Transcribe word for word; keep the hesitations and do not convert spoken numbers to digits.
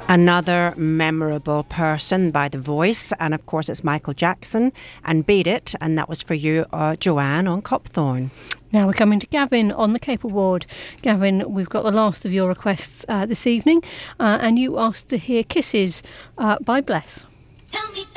Another memorable person by the voice, and of course it's Michael Jackson and Beat It, and that was for you, uh, Joanne, on Copthorne. Now we're coming to Gavin on the cable ward. Gavin, we've got the last of your requests uh, this evening, uh, and you asked to hear Kisses uh, by Bless. Tell me